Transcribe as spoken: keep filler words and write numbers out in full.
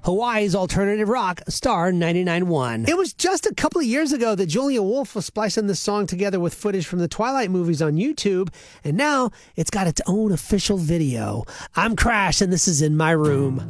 Hawaii's alternative rock, Star ninety-nine point one. It was just a couple of years ago that Julia Wolf was splicing this song together with footage from the Twilight movies on YouTube, and now it's got its own official video. I'm Crash, and this is In My Room.